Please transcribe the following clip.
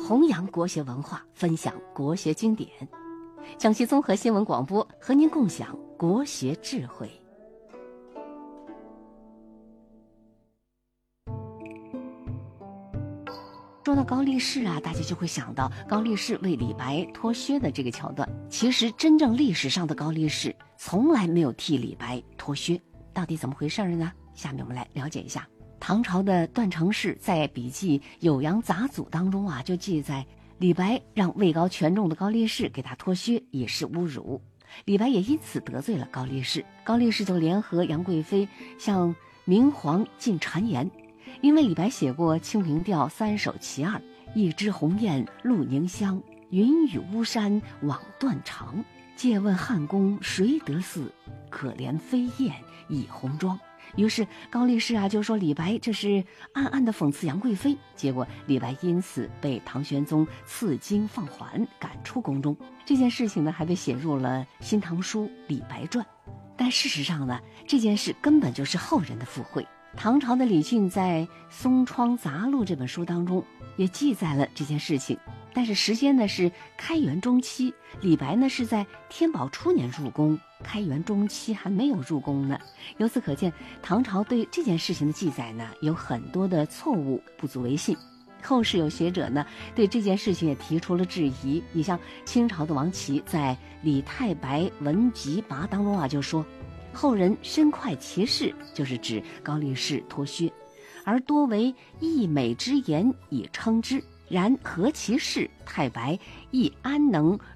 弘扬国学文化，分享国学经典。江西综合新闻广播和您共享国学智慧。说到高力士啊，大家就会想到高力士为李白脱靴的这个桥段。其实真正历史上的高力士从来没有替李白脱靴，到底怎么回事呢？下面我们来了解一下。唐朝的段成式在笔记《酉阳杂俎》当中啊，就记载李白让位高权重的高力士给他脱靴，也是侮辱。李白也因此得罪了高力士，高力士就联合杨贵妃向明皇进谗言。因为李白写过《清平调》3首其2，一枝红艳露凝香，云雨巫山枉断肠。借问汉宫谁得似？可怜飞燕倚红妆。于是高力士啊就说李白这是暗暗的讽刺杨贵妃，结果李白因此被唐玄宗赐金放还，赶出宫中。这件事情呢还被写入了《新唐书·李白传》。但事实上呢，这件事根本就是后人的附会。唐朝的李俊在《松窗杂录》这本书当中也记载了这件事情，但是时间呢是开元中期，李白呢是在天宝初年入宫，开元中期还没有入宫呢。由此可见，唐朝对这件事情的记载呢有很多的错误，不足为信。后世有学者呢对这件事情也提出了质疑。你像清朝的王琦在《李太白文集跋》当中啊就说，后人深快其事，就是指高力士脱靴，而多为溢美之言以称之。然何其事，太白亦安能